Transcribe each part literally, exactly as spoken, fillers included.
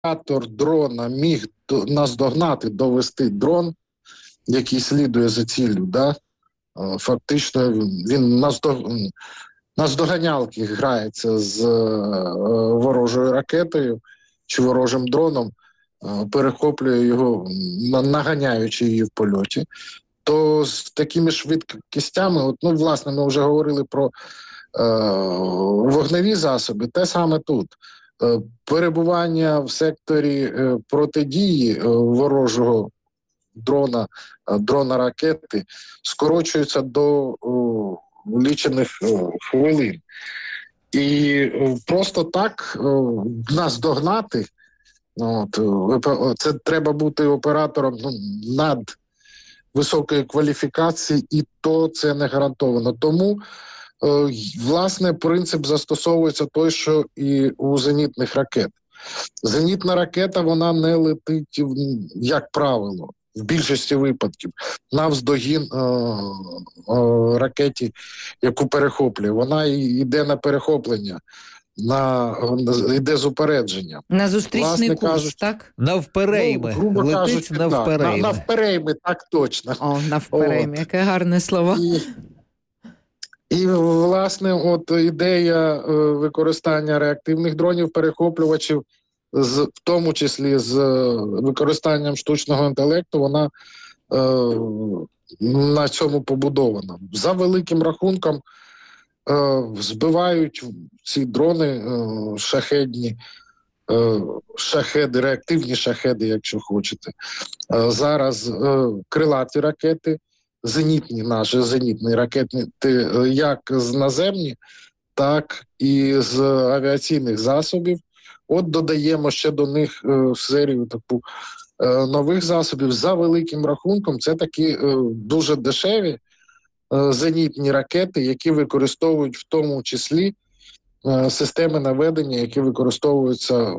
оператор дрона міг наздогнати, довести дрон, який слідує за ціллю, да? Фактично він наздог... наздоганялки грається з ворожою ракетою чи ворожим дроном, перехоплює його, наганяючи її в польоті, то з такими швидкостями, от, ну, власне, ми вже говорили про е, вогневі засоби, те саме тут. Е, перебування в секторі е, протидії е, ворожого дрона, е, дрона-ракети скорочується до е, лічених е, хвилин. І е, просто так е, нас догнати, от, е, це треба бути оператором, ну, над високої кваліфікації, і то це не гарантовано. Тому, е, власне, принцип застосовується той, що і у зенітних ракет. Зенітна ракета, вона не летить, як правило, в більшості випадків, навздогін е, е, ракеті, яку перехоплює. Вона йде на перехоплення, на, йде з упередження. На зустрічний Власне, курс, кажуть, так? Навперейми. Ну, Летить кажучи, навперейми. На, навперейми, так точно. О, навперейми, яке гарне слово. І, і, власне, от ідея е, використання реактивних дронів-перехоплювачів, з, в тому числі з е, використанням штучного інтелекту, вона е, на цьому побудована. За великим рахунком, е, збивають ці дрони е, шахедні, е, шахеди, реактивні шахеди, якщо хочете. Е, зараз е, крилаті ракети, зенітні наші, зенітні ракети, як з наземні, так і з авіаційних засобів. От додаємо ще до них е, серію таку е, нових засобів. За великим рахунком, це такі е, дуже дешеві е, зенітні ракети, які використовують в тому числі е, системи наведення, які використовуються,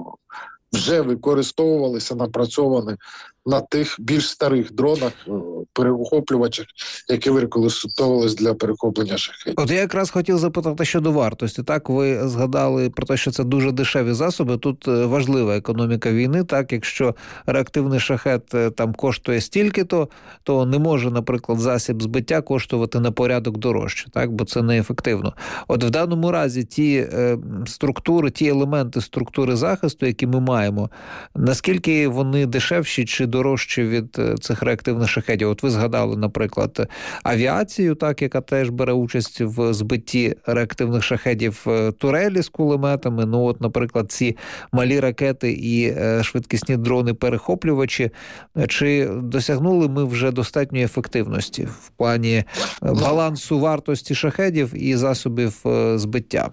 вже використовувалися, напрацьовані на тих більш старих дронах, перехоплювачах, які використовувалися для перехоплення шахедів. От я якраз хотів запитати щодо вартості. Так, ви згадали про те, що це дуже дешеві засоби. Тут важлива економіка війни. Так, якщо реактивний шахет там коштує стільки-то, то не може, наприклад, засіб збиття коштувати на порядок дорожче, так, бо це неефективно. От в даному разі ті е, структури, ті елементи структури захисту, які ми маємо, наскільки вони дешевші чи дорожчі від цих реактивних шахедів? От ви згадали, наприклад, авіацію, так, яка теж бере участь в збитті реактивних шахедів, турелі з кулеметами. Ну, от, наприклад, ці малі ракети і швидкісні дрони-перехоплювачі. Чи досягнули ми вже достатньої ефективності в плані балансу вартості шахедів і засобів збиття?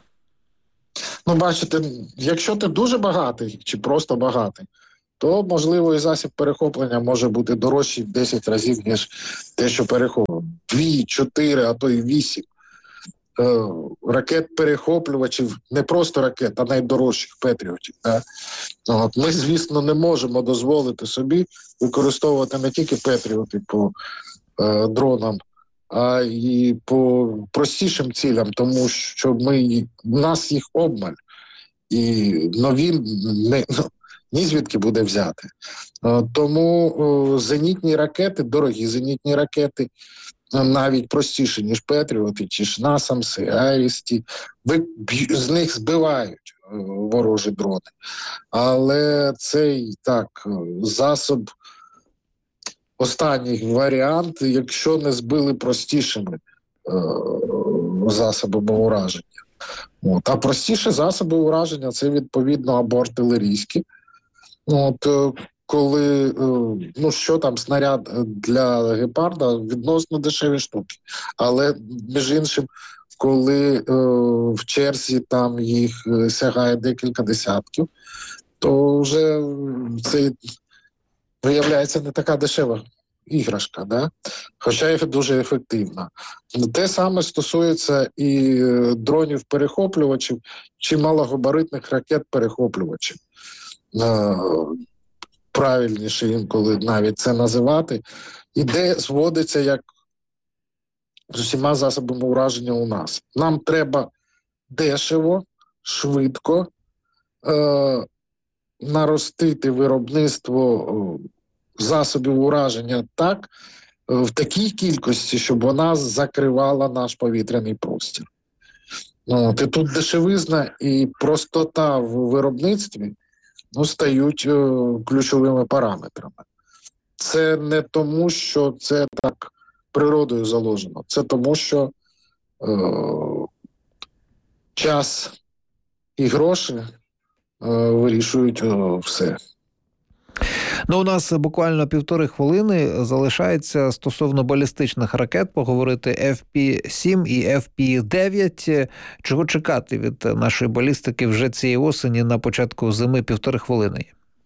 Ну, бачите, якщо ти дуже багатий чи просто багатий, то, можливо, і засіб перехоплення може бути дорожчий в десять разів, ніж те, що перехоплює. Дві, чотири, а то й вісім е, ракет-перехоплювачів, не просто ракет, а найдорожчих петріотів. Да? От. Ми, звісно, не можемо дозволити собі використовувати не тільки петріоти по е, дронам, а і по простішим цілям, тому що ми, в нас їх обмаль. І нові не... ні звідки буде взяти. Тому о, зенітні ракети, дорогі зенітні ракети, навіть простіші, ніж Петріоти, чи ж Насамси, Айрісті, з них збивають ворожі дрони. Але цей, так, засоб, останній варіант, якщо не збили простішими е, засобами ураження. От. А простіші засоби ураження – це, відповідно, або артилерійські. От, коли, ну, що там, снаряд для гепарда відносно дешеві штуки. Але, між іншим, коли е, в черзі там їх сягає декілька десятків, то вже це виявляється не така дешева іграшка, да? Хоча і дуже ефективна. Те саме стосується і дронів-перехоплювачів чи малогабаритних ракет-перехоплювачів. Правильніше інколи навіть це називати. Іде, зводиться як з усіма засобами ураження у нас. Нам треба дешево, швидко, е- наростити виробництво засобів ураження так, в такій кількості, щоб вона закривала наш повітряний простір. Ну, і тут дешевизна і простота в виробництві ну, стають е, ключовими параметрами. Це не тому, що це так природою заложено. Це тому, що е, час і гроші е, вирішують е, все. Ну, у нас буквально півтори хвилини залишається стосовно балістичних ракет поговорити еф пі сім і еф пі дев'ять. Чого чекати від нашої балістики вже цієї осені на початку зими? Півтори хвилини.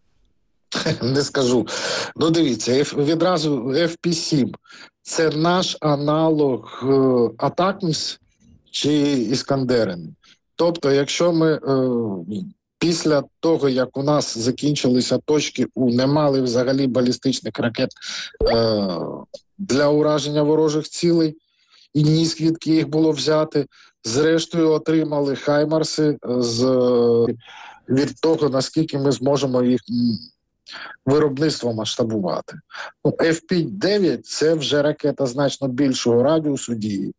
Не скажу. Ну, дивіться, відразу еф пі сім – це наш аналог Атакмс чи Іскандерен. Тобто, якщо ми після того, як у нас закінчилися точки У, не мали взагалі балістичних ракет е, для ураження ворожих цілей, і ні звідки їх було взяти, зрештою отримали хаймарси з, від того, наскільки ми зможемо їх виробництво масштабувати. Ну, еф пі дев'ять – це вже ракета значно більшого радіусу дії.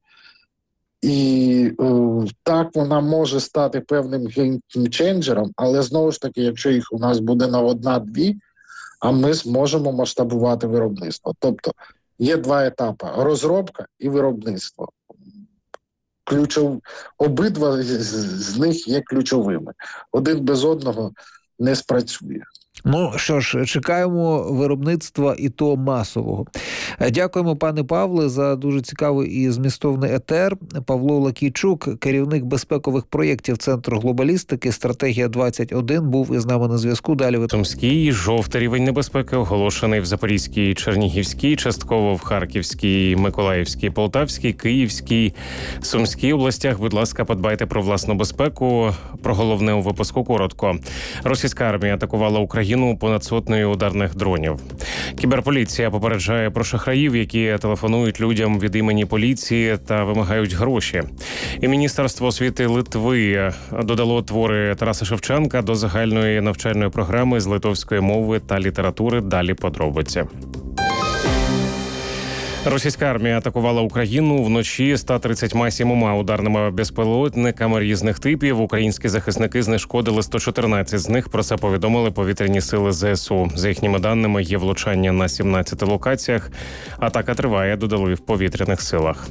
І е, так вона може стати певним геймченджером, але знову ж таки, якщо їх у нас буде на одна-дві, а ми зможемо масштабувати виробництво. Тобто є два етапи – розробка і виробництво. Ключов... Обидва з, з них є ключовими. Один без одного не спрацює. Ну що ж, чекаємо виробництва і то масового. Дякуємо, пане Павле, за дуже цікавий і змістовний етер. Павло Лакійчук, керівник безпекових проєктів Центру глобалістики «Стратегія двадцять один», був із нами на зв'язку. Далі ви... Сумський, жовтий рівень небезпеки оголошений в Запорізькій, Чернігівській, частково в Харківській, Миколаївській, Полтавській, Київській, Сумській областях. Будь ласка, подбайте про власну безпеку. Про головне у випуску коротко. Російська армія атакувала Україну понад сотнею ударних дронів. Кіберполіція попереджає про шахраїв, які телефонують людям від імені поліції та вимагають гроші. І Міністерство освіти Литви додало твори Тараса Шевченка до загальної навчальної програми з литовської мови та літератури. Далі подробиці. Російська армія атакувала Україну вночі ста тридцятьма сімома ударними безпілотниками різних типів. Українські захисники знешкодили сто чотирнадцять з них. Про це повідомили повітряні сили зе ес у. За їхніми даними, є влучання на сімнадцяти локаціях. Атака триває, додали в повітряних силах.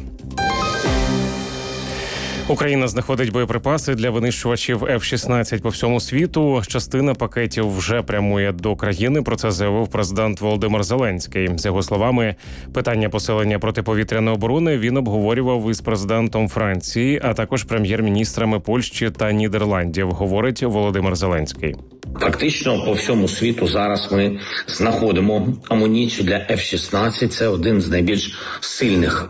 Україна знаходить боєприпаси для винищувачів еф шістнадцять по всьому світу. Частина пакетів вже прямує до країни. Про це заявив президент Володимир Зеленський. За його словами, питання посилення протиповітряної оборони він обговорював із президентом Франції, а також прем'єр-міністрами Польщі та Нідерландів, говорить Володимир Зеленський. Фактично по всьому світу зараз ми знаходимо амуніцію для еф шістнадцять. Це один з найбільш сильних